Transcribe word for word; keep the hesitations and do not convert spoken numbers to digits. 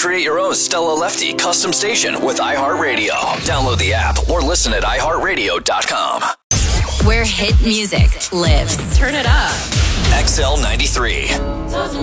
create your own Stella Lefty custom station with iHeartRadio. Download the app or listen at i heart radio dot com. Where hit music lives. Turn it up. X L ninety-three. Doesn't